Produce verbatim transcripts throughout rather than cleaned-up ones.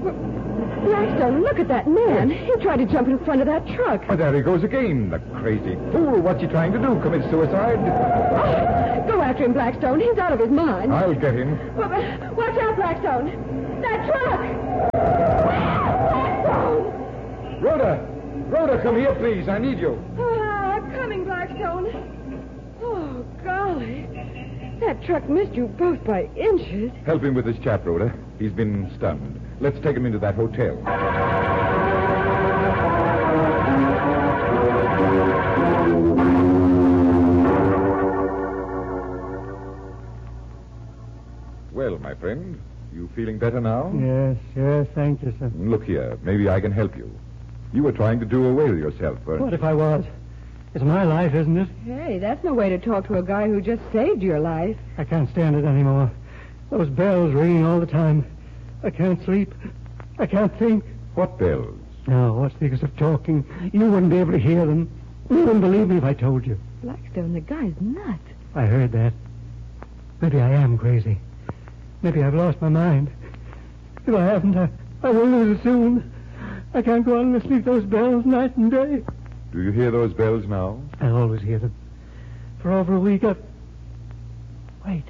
Blackstone, look at that man. He tried to jump in front of that truck. Oh, there he goes again. The crazy fool. What's he trying to do? Commit suicide? Oh, go after him, Blackstone. He's out of his mind. I'll get him. Well, but watch out, Blackstone. That truck! Blackstone! Rhoda! Rhoda, come here, please. I need you. Ah, coming, Blackstone. Oh, golly. That truck missed you both by inches. Help him with this chap, Rhoda. He's been stunned. Let's take him into that hotel. Well, my friend, you feeling better now? Yes, yes, thank you, sir. Look here, maybe I can help you. You were trying to do away with yourself, weren't What if I was? It's my life, isn't it? Hey, that's no way to talk to a guy who just saved your life. I can't stand it anymore. Those bells ringing all the time. I can't sleep. I can't think. What bells? No, what's the use of talking? You wouldn't be able to hear them. You wouldn't believe me if I told you. Blackstone, the guy's nuts. I heard that. Maybe I am crazy. Maybe I've lost my mind. If I haven't, I, I will lose it soon. I can't go on listening to those bells night and day. Do you hear those bells now? I always hear them. For over a week, I've... Wait.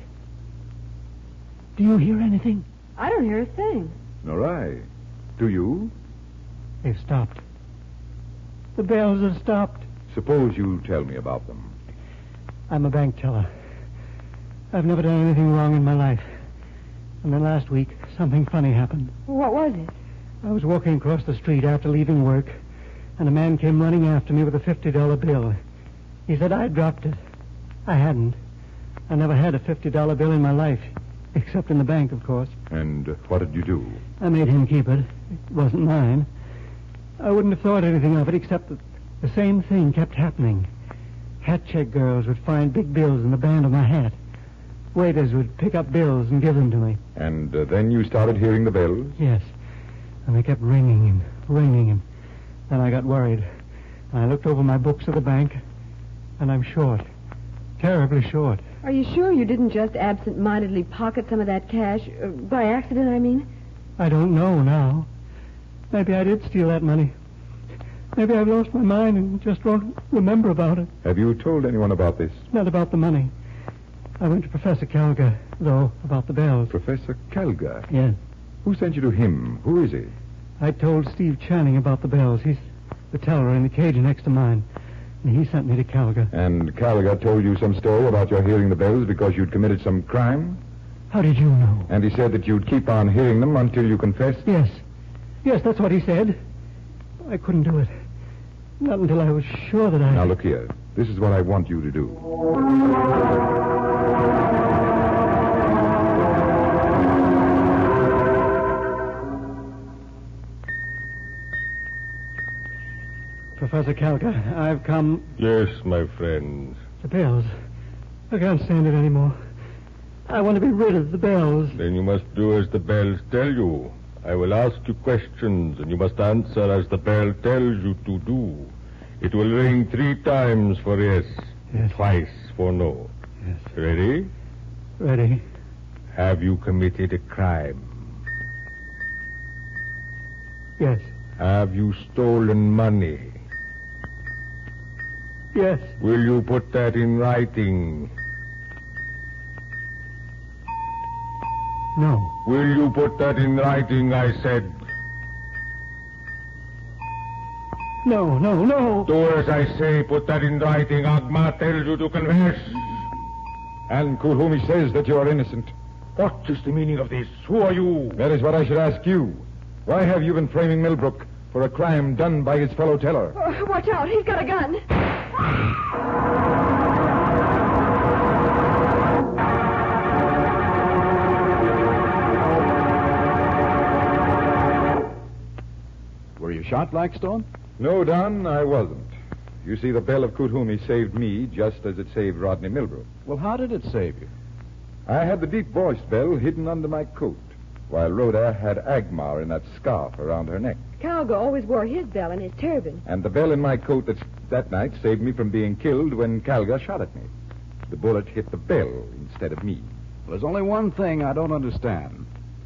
Do you hear anything? I don't hear a thing. Nor I. Do you? They've stopped. The bells have stopped. Suppose you tell me about them. I'm a bank teller. I've never done anything wrong in my life. And then last week, something funny happened. What was it? I was walking across the street after leaving work, and a man came running after me with a fifty dollar bill. He said I'd dropped it. I hadn't. I never had a fifty dollar bill in my life, except in the bank, of course. And uh, what did you do? I made him keep it. It wasn't mine. I wouldn't have thought anything of it, except that the same thing kept happening. Hat check girls would find big bills in the band of my hat. Waiters would pick up bills and give them to me. And uh, then you started hearing the bells? Yes. And they kept ringing and ringing, and then I got worried. And I looked over my books at the bank, and I'm short. Terribly short. Are you sure you didn't just absent-mindedly pocket some of that cash? Uh, by accident, I mean? I don't know now. Maybe I did steal that money. Maybe I've lost my mind and just won't remember about it. Have you told anyone about this? Not about the money. I went to Professor Kalga, though, about the bells. Professor Kalga? Yes. Who sent you to him? Who is he? I told Steve Channing about the bells. He's the teller in the cage next to mine. And he sent me to Kalga. And Kalga told you some story about your hearing the bells because you'd committed some crime? How did you know? And he said that you'd keep on hearing them until you confessed? Yes. Yes, that's what he said. I couldn't do it. Not until I was sure that I... Now, look here. This is what I want you to do. Professor Kalga, I've come... Yes, my friend. The bells. I can't stand it anymore. I want to be rid of the bells. Then you must do as the bells tell you. I will ask you questions, and you must answer as the bell tells you to do. It will ring three times for yes, Yes. twice for no. Yes. Ready? Ready. Have you committed a crime? Yes. Have you stolen money? Yes. Will you put that in writing? No. Will you put that in writing, I said? No, no, no. Do as I say. Put that in writing. Agma tells you to confess. And Kulhumi says that you are innocent. What is the meaning of this? Who are you? That is what I should ask you. Why have you been framing Millbrook for a crime done by his fellow teller? Oh, watch out. He's got a gun. Were you shot, Blackstone? No, Don, I wasn't. You see, the bell of Kuthumi saved me just as it saved Rodney Millbrook. Well, how did it save you? I had the deep-voiced bell hidden under my coat, while Rhoda had Agmar in that scarf around her neck. Kalga always wore his bell in his turban. And the bell in my coat that, that night saved me from being killed when Kalga shot at me. The bullet hit the bell instead of me. There's only one thing I don't understand.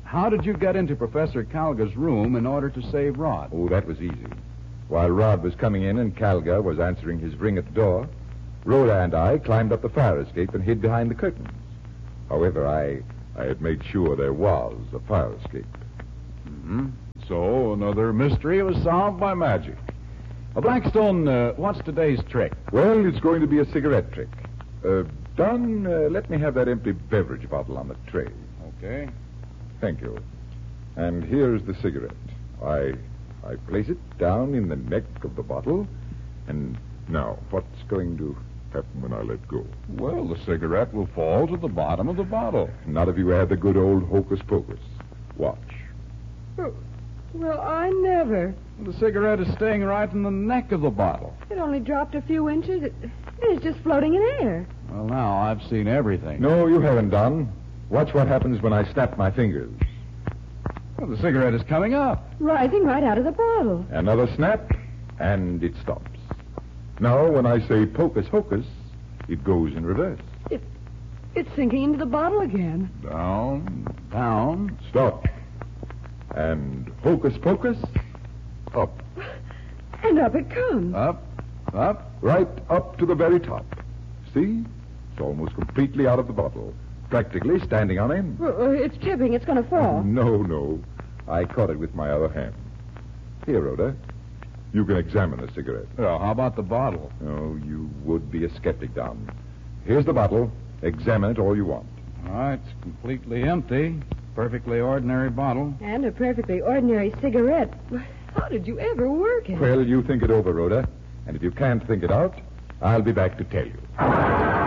how did you get into Professor Calga's room in order to save Rod? Oh, that was easy. While Rod was coming in and Calga was answering his ring at the door, Rhoda and I climbed up the fire escape and hid behind the curtains. However, I, I had made sure there was a fire escape. Mm-hmm. So another mystery was solved by magic. Uh, Blackstone, uh, what's today's trick? Well, it's going to be a cigarette trick. Uh, Don, uh, let me have that empty beverage bottle on the tray. Okay. Thank you. And here's the cigarette. I I place it down in the neck of the bottle. And now, what's going to happen when I let go? Well, the cigarette will fall to the bottom of the bottle. Not if you add the good old hocus pocus. Watch. Oh, well, I never. The cigarette is staying right in the neck of the bottle. It only dropped a few inches. It, it's just floating in air. Well, now, I've seen everything. No, you haven't, Don. Watch what happens when I snap my fingers. Well, the cigarette is coming up. Rising right out of the bottle. Another snap, and it stops. Now, when I say pocus hocus, it goes in reverse. It, it's sinking into the bottle again. Down, down. Stop. And hocus pocus, up. And up it comes. Up, up. Right up to the very top. See? It's almost completely out of the bottle. Practically standing on end. Well, it's tipping. It's going to fall. No, no. I caught it with my other hand. Here, Rhoda. You can examine the cigarette. Well, how about the bottle? Oh, you would be a skeptic, Don. Here's the bottle. Examine it all you want. All right, it's completely empty. Perfectly ordinary bottle. And a perfectly ordinary cigarette. How did you ever work it? Well, you think it over, Rhoda. And if you can't think it out, I'll be back to tell you.